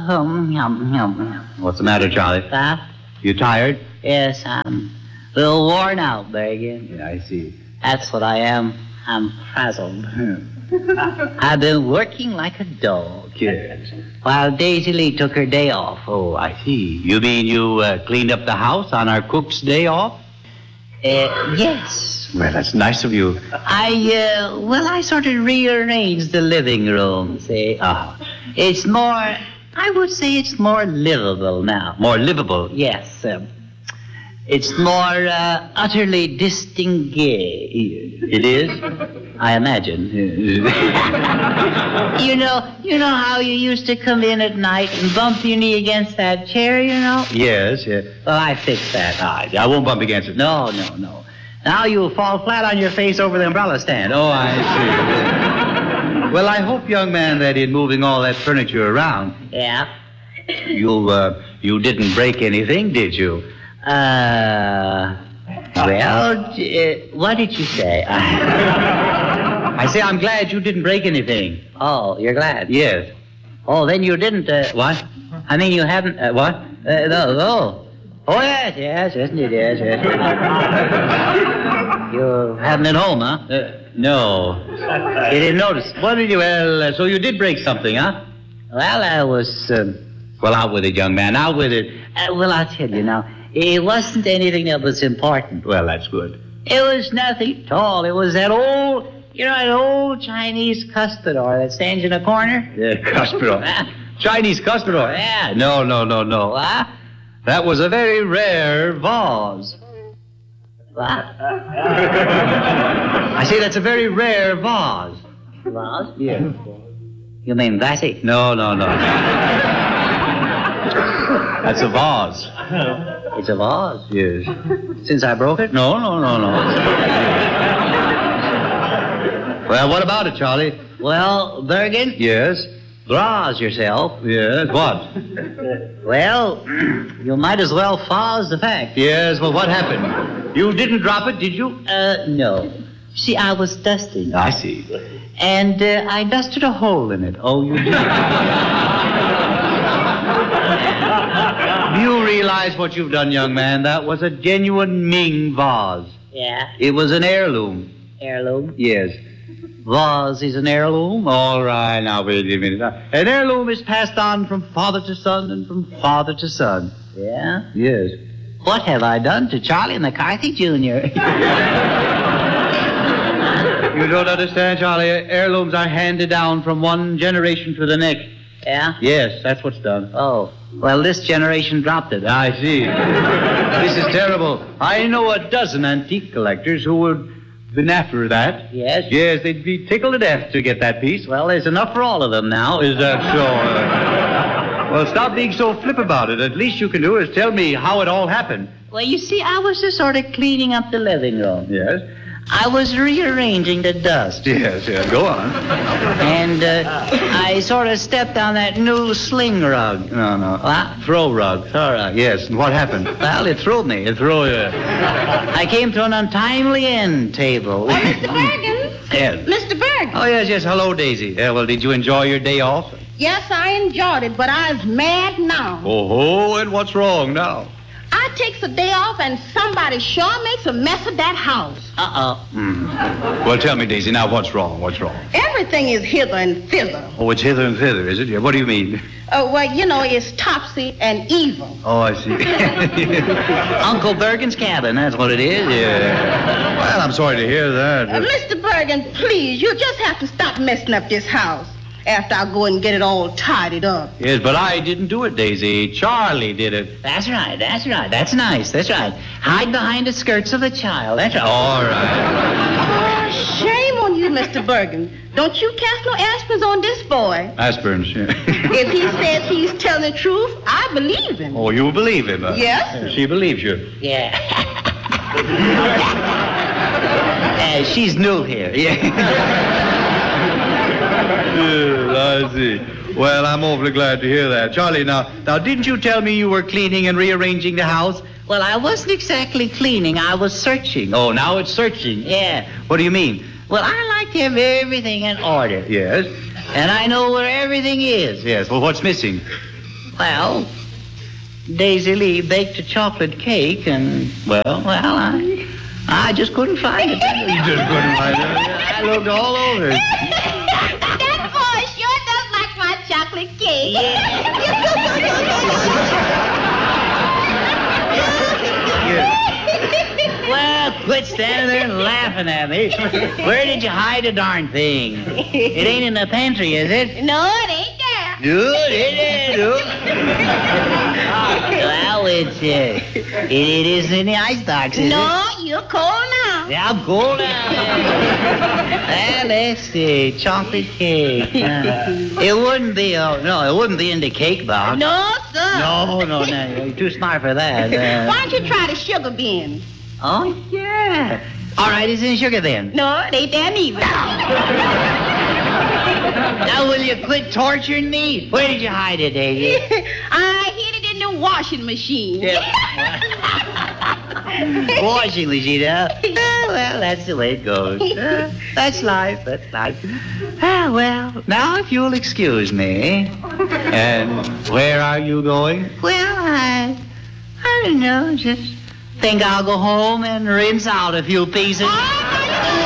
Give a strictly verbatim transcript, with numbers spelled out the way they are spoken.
hum, hum, hum. What's the matter, Charlie? Huh? You tired? Yes, I'm a little worn out, Bergen. Yeah, I see. That's what I am. I'm frazzled. I've been working like a dog. Yes. While Daisy Lee took her day off. Oh, I see. You mean you uh, cleaned up the house on our cook's day off? Uh, yes. Well, that's nice of you. I, uh, well, I sort of rearranged the living room, see? Ah. It's more, I would say it's more livable now. More livable? Yes. Um, it's more uh, utterly distinguished. It is? I imagine. you know, you know how you used to come in at night and bump your knee against that chair, you know? Yes, yes. Well, I fixed that. I, I won't bump against it. No, no, no. Now you'll fall flat on your face over the umbrella stand. Oh, I see. Well, I hope, young man, that in moving all that furniture around, Yeah. you, uh, you didn't break anything, did you? Uh, well, uh, what did you say? I say I'm glad you didn't break anything. Oh, you're glad? Yes. Oh, then you didn't, uh, What? I mean, you haven't, uh, what? Uh, no, no. Oh, yes, yes, yes, indeed, yes, yes. You haven't at home, huh? Uh, no. You didn't notice. What did you, well, uh, so you did break something, huh? Well, I was, um, Well, out with it, young man, out with it. uh, well, I'll tell you now, it wasn't anything that was important. Well, that's good. It was nothing at all. It was that old, you know, that old Chinese cuspidor that stands in a corner? Yeah, cuspidor. Chinese cuspidor. Yeah. No, no, no, no. What? That was a very rare vase. What? I say that's a very rare vase. Vase? Yeah. You mean Vassie? No, no, no. That's a vase. It's a vase. Yes. Since I broke it? No, no, no, no. Well, what about it, Charlie? Well, Bergen, Yes. draws yourself. Yes. What? Well, you might as well fause the fact. Yes. Well, what happened? You didn't drop it, did you? Uh, no. See, I was dusting. I see. And uh, I dusted a hole in it. Oh, you did. Do you realize what you've done, young man? That was a genuine Ming vase. Yeah, It was an heirloom. heirloom. Yes. Vase is an heirloom? All right, now wait a minute. An heirloom is passed on from father to son and from father to son. Yeah? Yes. What have I done to Charlie McCarthy Junior? You don't understand, Charlie. Heirlooms are handed down from one generation to the next. Yeah? Yes, that's what's done. Oh, well, this generation dropped it. I see. This is terrible. I know a dozen antique collectors who would been after that. Yes? Yes, they'd be tickled to death to get that piece. Well, there's enough for all of them now. Is that so? Uh, well, stop being so flip about it. At least you can do is tell me how it all happened. Well, you see, I was just sort of cleaning up the living room. Yes? I was rearranging the dust. Yes, yes. Go on. And uh, I sort of stepped on that new sling rug. No, no. What? Throw rug. Throw rug. Yes, and what happened? Well, it threw me. It threw you. I came to an untimely end table. Oh, Mister Bergen. Yes. Mister Bergen. Oh, yes, yes. Hello, Daisy. Yeah, well, did you enjoy your day off? Yes, I enjoyed it, but I's mad now. Oh, ho, and what's wrong now? I takes a day off and somebody sure makes a mess of that house. Uh-oh. Well, tell me, Daisy, now what's wrong? What's wrong? Everything is hither and thither. Oh, it's hither and thither, is it? Yeah, what do you mean? Uh, well, you know, it's topsy and evil. Oh, I see. Uncle Bergen's cabin, that's what it is. Yeah. Well, I'm sorry to hear that. Uh, Mister Bergen, please, you just have to stop messing up this house after I go and get it all tidied up. Yes, but I didn't do it, Daisy. Charlie did it. That's right, that's right. That's nice, that's right. Hide behind the skirts of the child. That's right. All right. Oh, shame on you, Mister Bergen. Don't you cast no aspirins on this boy. Aspirins, yeah. If he says he's telling the truth, I believe him. Oh, you believe him? Uh, Yes. She believes you. Yeah. uh, she's new here. Yeah. Yes, I see. Well, I'm awfully glad to hear that. Charlie, now, now, didn't you tell me you were cleaning and rearranging the house? Well, I wasn't exactly cleaning. I was searching. Oh, now it's searching. Yeah. What do you mean? Well, I like to have everything in order. Yes. And I know where everything is. Yes. Well, what's missing? Well, Daisy Lee baked a chocolate cake, and, well, well, I, I just couldn't find it. You just couldn't find it. I looked all over. That boy sure does like my chocolate cake. Well, quit standing there and laughing at me. Where did you hide the darn thing? It ain't in the pantry, is it? No, it ain't there. Good, it is. Good. Well, it's, uh, it, it isn't in the ice box, is No, you're cold now. it? Yeah, I'm cold now. Well, let's see, chocolate cake. Uh, it wouldn't be, oh, no, it wouldn't be in the cake box. No, sir. No, no, no, you're too smart for that. Uh, Why don't you try the sugar beans? oh, yeah. All right, it's in sugar then. No, it ain't there neither. Now, will you quit torturing me? Where did you hide it, Daisy? I hid it in the washing machine. Washing machine, huh? Ah, well, that's the way it goes. Uh, that's life, that's life. Ah, well, now if you'll excuse me. And where are you going? Well, I, I don't know, just think I'll go home and rinse out a few pieces. Oh,